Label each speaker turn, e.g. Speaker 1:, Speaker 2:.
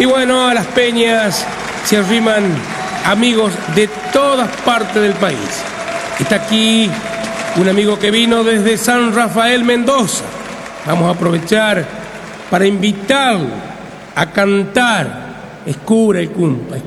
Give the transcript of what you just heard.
Speaker 1: Y bueno, a las peñas se arriman amigos de todas partes del país. Está aquí un amigo que vino desde San Rafael, Mendoza. Vamos a aprovechar para invitarlo a cantar Escura el Cumpa.